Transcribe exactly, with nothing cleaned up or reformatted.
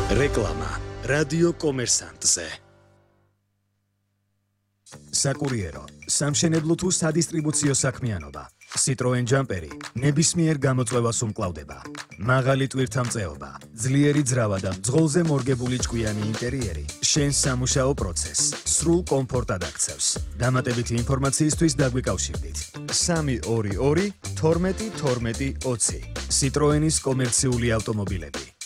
რეკლამა რადიო კომერსანტზე. საკურიერო, სამშენებლო თუ სადისტრიბუციო საქმიანობა. Citroen ჯამპერი ნებისმიერ გამოწვევას უმკლავდება. მაღალი ტვირთამწეობა, ძლიერი ძრავა და მძღოლზე მორგებული ჭკვიანი ინტერიერი შენს სამუშაო პროცესს სრულ კომფორტად აქცევს. დამატებითი ინფორმაციისთვის დაგვიკავშირდით. სამი ორი ორი თორმეტი თორმეტი ოცი Citroenis კომერციული ავტომობილები.